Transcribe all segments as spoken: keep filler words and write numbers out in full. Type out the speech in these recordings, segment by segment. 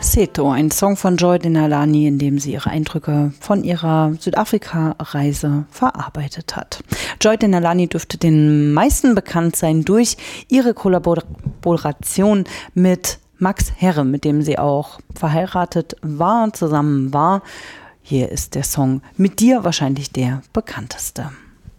Falsetto, ein Song von Joy Denalani, in dem sie ihre Eindrücke von ihrer Südafrika-Reise verarbeitet hat. Joy Denalani dürfte den meisten bekannt sein durch ihre Kollaboration mit Max Herre, mit dem sie auch verheiratet war, zusammen war. Hier ist der Song Mit dir wahrscheinlich der bekannteste.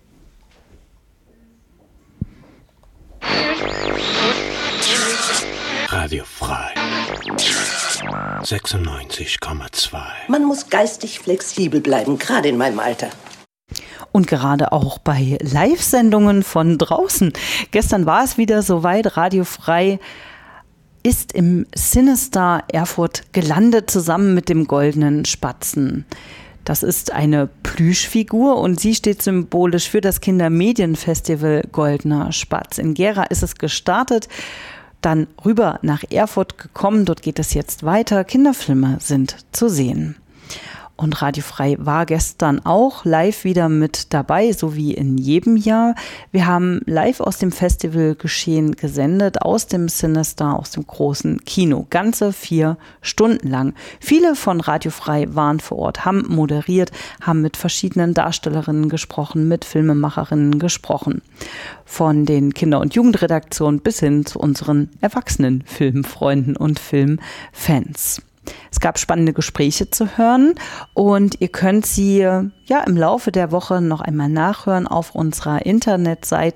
Radio frei. sechsundneunzig Komma zwei. Man muss geistig flexibel bleiben, gerade in meinem Alter. Und gerade auch bei Live-Sendungen von draußen. Gestern war es wieder soweit, Radio frei ist im Cinestar Erfurt gelandet, zusammen mit dem Goldenen Spatzen. Das ist eine Plüschfigur und sie steht symbolisch für das Kindermedienfestival Goldener Spatz. In Gera ist es gestartet, dann rüber nach Erfurt gekommen. Dort geht es jetzt weiter. Kinderfilme sind zu sehen. Und Radio frei war gestern auch live wieder mit dabei, so wie in jedem Jahr. Wir haben live aus dem Festivalgeschehen gesendet, aus dem Cinestar, aus dem großen Kino. Ganze vier Stunden lang. Viele von Radio frei waren vor Ort, haben moderiert, haben mit verschiedenen Darstellerinnen gesprochen, mit Filmemacherinnen gesprochen. Von den Kinder- und Jugendredaktionen bis hin zu unseren erwachsenen Filmfreunden und Filmfans. Es gab spannende Gespräche zu hören und ihr könnt sie ja im Laufe der Woche noch einmal nachhören auf unserer Internetseite